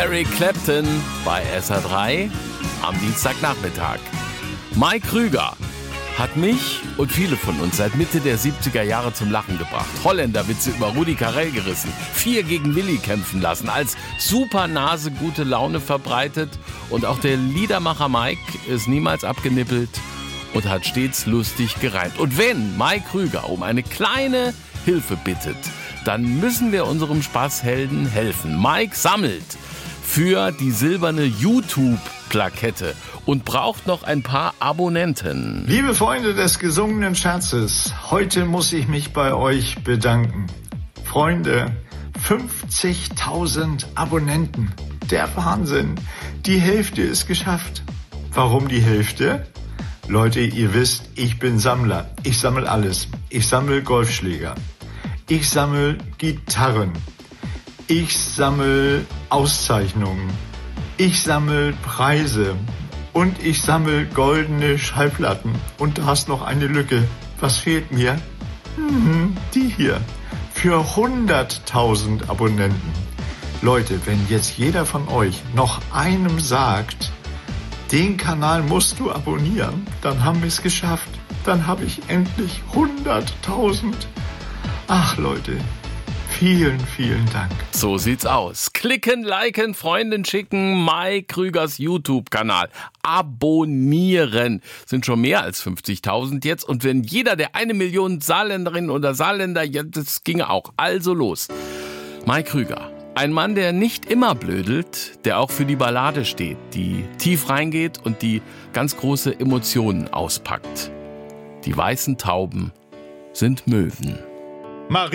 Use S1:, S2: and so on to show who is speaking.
S1: Eric Clapton bei SR3 am Dienstagnachmittag. Mike Krüger hat mich und viele von uns seit Mitte der 70er Jahre zum Lachen gebracht. Holländerwitze über Rudi Carrell gerissen, 4 gegen Willi kämpfen lassen, als Supernase gute Laune verbreitet und auch der Liedermacher Mike ist niemals abgenippelt und hat stets lustig gereimt. Und wenn Mike Krüger um eine kleine Hilfe bittet, dann müssen wir unserem Spaßhelden helfen. Mike sammelt für die silberne YouTube-Plakette und braucht noch ein paar Abonnenten.
S2: Liebe Freunde des gesungenen Scherzes, heute muss ich mich bei euch bedanken. Freunde, 50.000 Abonnenten. Der Wahnsinn. Die Hälfte ist geschafft. Warum die Hälfte? Leute, ihr wisst, ich bin Sammler. Ich sammle alles. Ich sammle Golfschläger. Ich sammle Gitarren. Ich sammle Auszeichnungen. Ich sammle Preise. Und ich sammle goldene Schallplatten. Und da ist noch eine Lücke. Was fehlt mir? Die hier. Für 100.000 Abonnenten. Leute, wenn jetzt jeder von euch noch einem sagt, den Kanal musst du abonnieren, dann haben wir es geschafft. Dann habe ich endlich 100.000. Ach Leute, vielen, vielen Dank.
S1: So sieht's aus. Klicken, liken, Freunden schicken, Mike Krügers YouTube-Kanal. Abonnieren. Sind schon mehr als 50.000 jetzt. Und wenn jeder der 1 Million Saarländerinnen oder Saarländer, ja, das ginge auch. Also los. Mike Krüger. Ein Mann, der nicht immer blödelt, der auch für die Ballade steht, die tief reingeht und die ganz große Emotionen auspackt. Die weißen Tauben sind Möwen.